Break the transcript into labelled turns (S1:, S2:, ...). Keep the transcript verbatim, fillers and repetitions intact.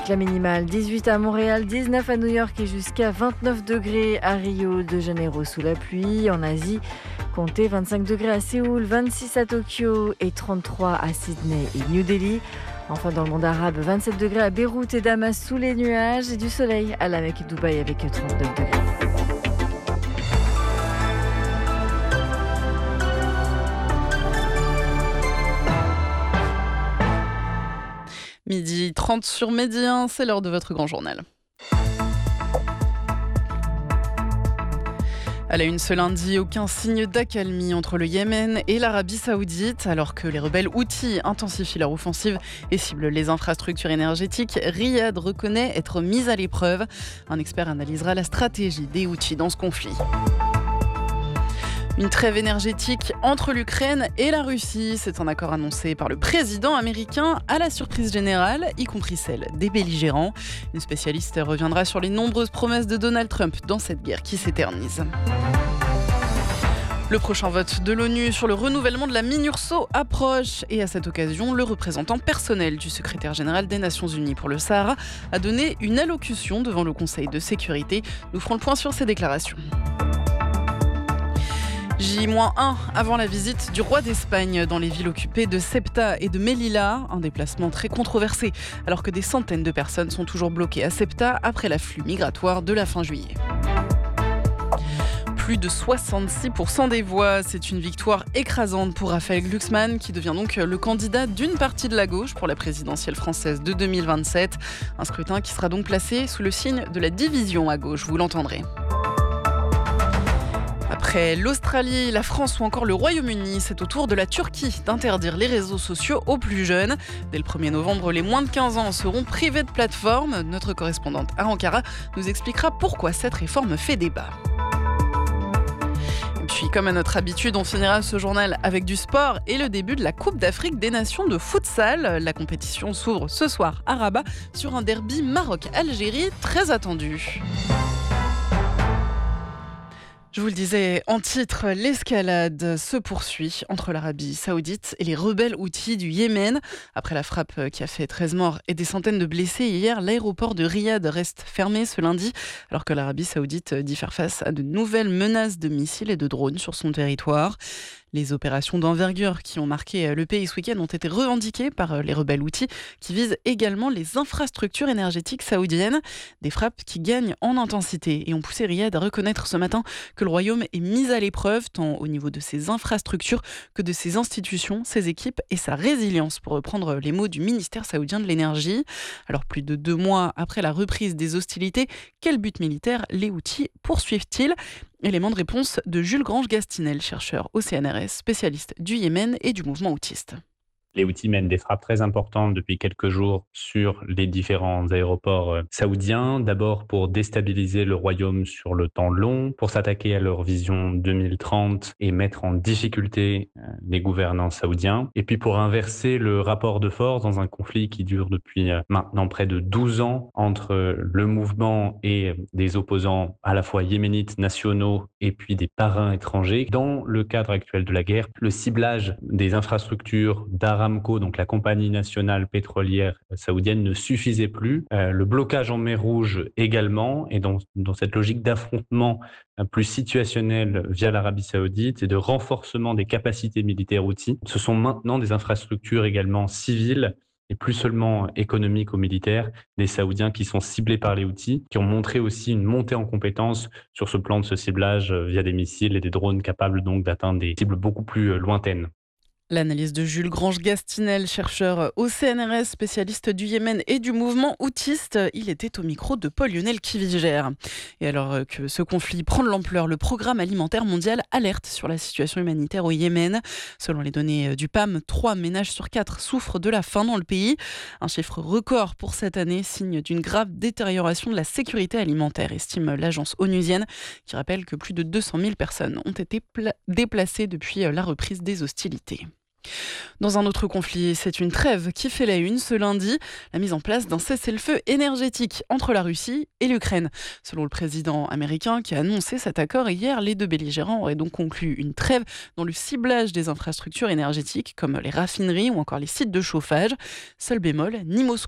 S1: La minimale, dix-huit à Montréal, dix-neuf à New York et jusqu'à vingt-neuf degrés à Rio de Janeiro sous la pluie. En Asie, comptez vingt-cinq degrés à Séoul, vingt-six à Tokyo et trente-trois à Sydney et New Delhi. Enfin, dans le monde arabe, vingt-sept degrés à Beyrouth et Damas sous les nuages et du soleil à la Mecque et Dubaï avec trente-neuf degrés.
S2: Midi trente sur Midi un, c'est l'heure de votre grand journal. À la une ce lundi, aucun signe d'accalmie entre le Yémen et l'Arabie Saoudite. Alors que les rebelles Houthis intensifient leur offensive et ciblent les infrastructures énergétiques, Riyad reconnaît être mise à l'épreuve. Un expert analysera la stratégie des Houthis dans ce conflit. Une trêve énergétique entre l'Ukraine et la Russie. C'est un accord annoncé par le président américain à la surprise générale, y compris celle des belligérants. Une spécialiste reviendra sur les nombreuses promesses de Donald Trump dans cette guerre qui s'éternise. Le prochain vote de l'ONU sur le renouvellement de la MINURSO approche et à cette occasion, le représentant personnel du secrétaire général des Nations Unies pour le Sahara a donné une allocution devant le Conseil de sécurité. Nous ferons le point sur ces déclarations. J un avant la visite du roi d'Espagne dans les villes occupées de Ceuta et de Melilla, un déplacement très controversé alors que des centaines de personnes sont toujours bloquées à Ceuta après l'afflux migratoire de la fin juillet. Plus de soixante-six pour cent des voix, c'est une victoire écrasante pour Raphaël Glucksmann qui devient donc le candidat d'une partie de la gauche pour la présidentielle française de deux mille vingt-sept. Un scrutin qui sera donc placé sous le signe de la division à gauche, vous l'entendrez. Après l'Australie, la France ou encore le Royaume-Uni, c'est au tour de la Turquie d'interdire les réseaux sociaux aux plus jeunes. Dès le premier novembre, les moins de quinze ans seront privés de plateforme. Notre correspondante à Ankara nous expliquera pourquoi cette réforme fait débat. Et puis, comme à notre habitude, on finira ce journal avec du sport et le début de la Coupe d'Afrique des Nations de futsal. La compétition s'ouvre ce soir à Rabat sur un derby Maroc-Algérie très attendu. Je vous le disais en titre, l'escalade se poursuit entre l'Arabie Saoudite et les rebelles Houthis du Yémen. Après la frappe qui a fait treize morts et des centaines de blessés hier, l'aéroport de Riyad reste fermé ce lundi, alors que l'Arabie Saoudite dit faire face à de nouvelles menaces de missiles et de drones sur son territoire. Les opérations d'envergure qui ont marqué le pays ce week-end ont été revendiquées par les rebelles Houthis qui visent également les infrastructures énergétiques saoudiennes. Des frappes qui gagnent en intensité et ont poussé Riyad à reconnaître ce matin que le royaume est mis à l'épreuve tant au niveau de ses infrastructures que de ses institutions, ses équipes et sa résilience, pour reprendre les mots du ministère saoudien de l'énergie. Alors plus de deux mois après la reprise des hostilités, quel but militaire les Houthis poursuivent-ils ? Élément de réponse de Jules Grange-Gastinel, chercheur au C N R S, spécialiste du Yémen et du mouvement houthiste.
S3: Les Houthis mènent des frappes très importantes depuis quelques jours sur les différents aéroports saoudiens. D'abord pour déstabiliser le royaume sur le temps long, pour s'attaquer à leur vision deux mille trente et mettre en difficulté les gouvernants saoudiens. Et puis pour inverser le rapport de force dans un conflit qui dure depuis maintenant près de douze ans entre le mouvement et des opposants à la fois yéménites nationaux et puis des parrains étrangers. Dans le cadre actuel de la guerre, le ciblage des infrastructures d'Aramco, donc la compagnie nationale pétrolière saoudienne, ne suffisait plus. Euh, le blocage en mer Rouge également, et dans, dans cette logique d'affrontement plus situationnel via l'Arabie Saoudite et de renforcement des capacités militaires houthis, ce sont maintenant des infrastructures également civiles et plus seulement économiques ou militaires, des Saoudiens qui sont ciblés par les Houthis, qui ont montré aussi une montée en compétence sur ce plan de ce ciblage via des missiles et des drones capables donc d'atteindre des cibles beaucoup plus lointaines.
S2: L'analyse de Jules Grange-Gastinel, chercheur au C N R S, spécialiste du Yémen et du mouvement houthiste. Il était au micro de Paul-Lionel Kivigère. Et alors que ce conflit prend de l'ampleur, le Programme alimentaire mondial alerte sur la situation humanitaire au Yémen. Selon les données du P A M, trois ménages sur quatre souffrent de la faim dans le pays. Un chiffre record pour cette année, signe d'une grave détérioration de la sécurité alimentaire, estime l'agence onusienne, qui rappelle que plus de deux cent mille personnes ont été pla- déplacées depuis la reprise des hostilités. Dans un autre conflit, c'est une trêve qui fait la une ce lundi, la mise en place d'un cessez-le-feu énergétique entre la Russie et l'Ukraine. Selon le président américain qui a annoncé cet accord hier, les deux belligérants auraient donc conclu une trêve dans le ciblage des infrastructures énergétiques comme les raffineries ou encore les sites de chauffage. Seul bémol, ni Moscou